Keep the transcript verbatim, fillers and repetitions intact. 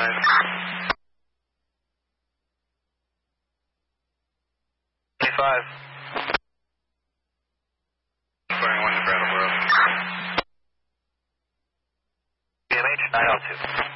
twenty-five. Squaring one to Brattleboro. B M H nine oh two.